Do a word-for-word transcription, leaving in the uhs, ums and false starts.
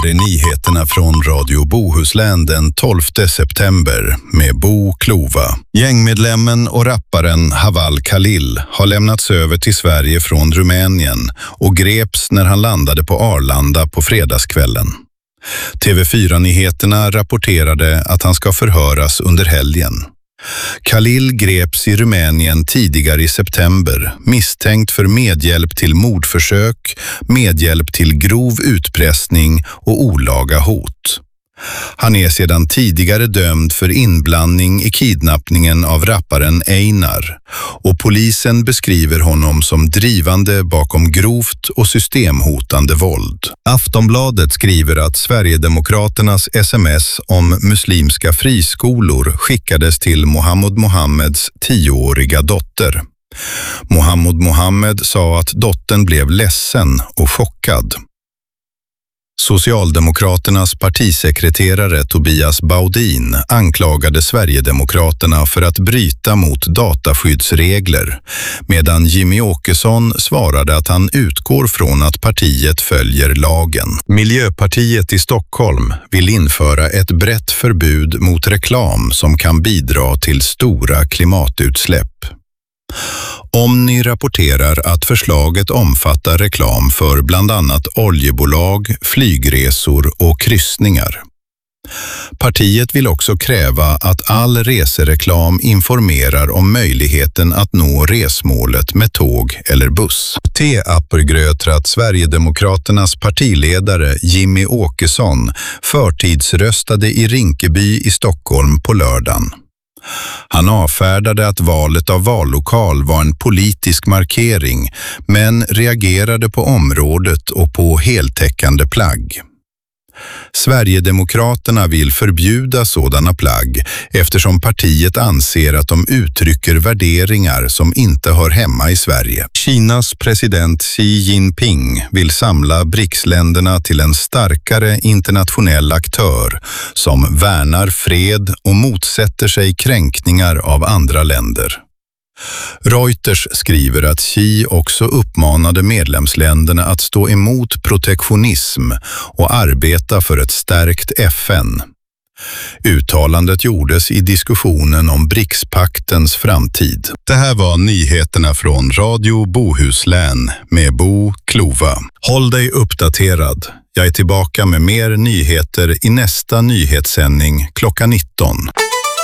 Det är nyheterna från Radio Bohuslän den tolfte september med Bo Klova. Gängmedlemmen och rapparen Haval Khalil har lämnats över till Sverige från Rumänien och greps när han landade på Arlanda på fredagskvällen. T V fyra-nyheterna rapporterade att han ska förhöras under helgen. Khalil greps i Rumänien tidigare i september, misstänkt för medhjälp till mordförsök, medhjälp till grov utpressning och olaga hot. Han är sedan tidigare dömd för inblandning i kidnappningen av rapparen Einar och polisen beskriver honom som drivande bakom grovt och systemhotande våld. Aftonbladet skriver att Sverigedemokraternas sms om muslimska friskolor skickades till Mohammed Mohammeds tioåriga dotter. Mohammed Mohammed sa att dottern blev ledsen och chockad. Socialdemokraternas partisekreterare Tobias Baudin anklagade Sverigedemokraterna för att bryta mot dataskyddsregler, medan Jimmy Åkesson svarade att han utgår från att partiet följer lagen. Miljöpartiet i Stockholm vill införa ett brett förbud mot reklam som kan bidra till stora klimatutsläpp. Omni rapporterar att förslaget omfattar reklam för bland annat oljebolag, flygresor och kryssningar. Partiet vill också kräva att all resereklam informerar om möjligheten att nå resmålet med tåg eller buss. T-appergröter att Sverigedemokraternas partiledare Jimmy Åkesson förtidsröstade i Rinkeby i Stockholm på lördagen. Han avfärdade att valet av vallokal var en politisk markering, men reagerade på området och på heltäckande plagg. Sverigedemokraterna vill förbjuda sådana plagg eftersom partiet anser att de uttrycker värderingar som inte hör hemma i Sverige. Kinas president Xi Jinping vill samla B R I C S-länderna till en starkare internationell aktör som värnar fred och motsätter sig kränkningar av andra länder. Reuters skriver att Xi också uppmanade medlemsländerna att stå emot protektionism och arbeta för ett stärkt F N. Uttalandet gjordes i diskussionen om B R I C S-paktens framtid. Det här var nyheterna från Radio Bohuslän med Bo Klova. Håll dig uppdaterad. Jag är tillbaka med mer nyheter i nästa nyhetssändning klockan nitton.